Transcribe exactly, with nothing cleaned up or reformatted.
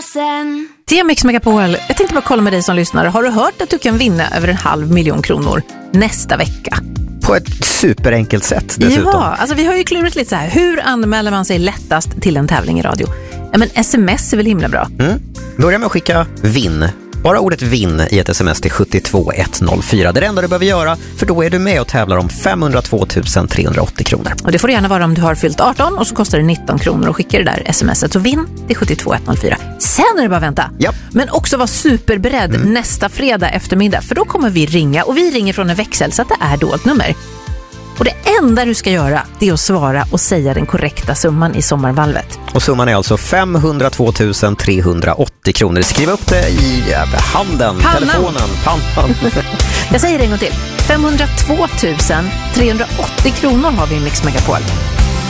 sen. Det är Mix Megapol. Jag tänkte bara kolla med dig som lyssnare. Har du hört att du kan vinna över en halv miljon kronor nästa vecka? På ett superenkelt sätt dessutom. Ja, alltså vi har ju klurat lite så här. Hur anmäler man sig lättast till en tävling i radio? Ja, men sms är väl himla bra. Mm. Börja med att skicka vinn. Bara ordet vinn i ett sms till sju två ett noll fyra. Det är det enda du behöver göra, för då är du med och tävlar om femhundratvå tusen trehundraåttio kronor. Och det får gärna vara om du har fyllt arton och så kostar det nitton kronor och skicka det där smset. Så vinn till sju två ett noll fyra. Sen är det bara att vänta. Ja. Men också vara superberedd mm. nästa fredag eftermiddag, för då kommer vi ringa. Och vi ringer från en växel så att det är dolt nummer. Och det enda du ska göra, det är att svara och säga den korrekta summan i sommarvalvet. Och summan är alltså femhundratvå tusen trehundraåttio kronor. Skriv upp det i handen, pannan. telefonen, pannan. Jag säger det en gång till. femhundratvå tusen trehundraåttio kronor har vi i Mix Megapol.